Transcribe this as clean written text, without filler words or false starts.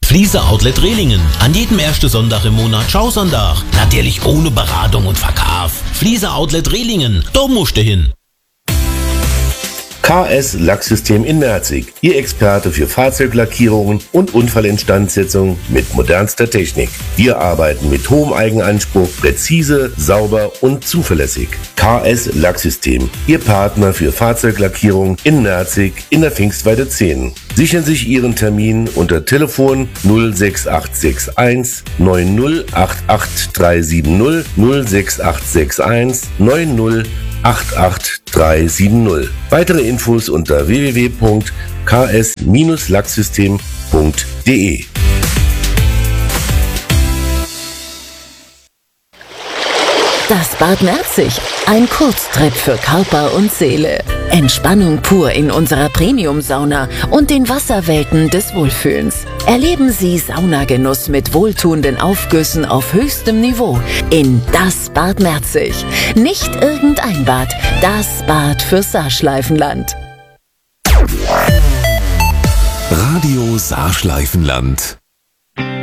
Fliese Outlet Rehlingen. An jedem ersten Sonntag im Monat Schausonntag. Natürlich ohne Beratung und Verkauf. Fliese Outlet Rehlingen. Da musst du hin. KS Lacksystem in Merzig. Ihr Experte für Fahrzeuglackierungen und Unfallinstandsetzung mit modernster Technik. Wir arbeiten mit hohem Eigenanspruch, präzise, sauber und zuverlässig. KS Lacksystem. Ihr Partner für Fahrzeuglackierung in Merzig in der Pfingstweide 10. Sichern Sie sich Ihren Termin unter Telefon 06861 9088370 06861 9088370. Weitere Infos unter www.ks-lacksystem.de. Das Bad Merzig, ein Kurztrip für Körper und Seele. Entspannung pur in unserer Premium-Sauna und den Wasserwelten des Wohlfühlens. Erleben Sie Saunagenuss mit wohltuenden Aufgüssen auf höchstem Niveau in das Bad Merzig. Nicht irgendein Bad, das Bad für Saarschleifenland. Radio Saarschleifenland.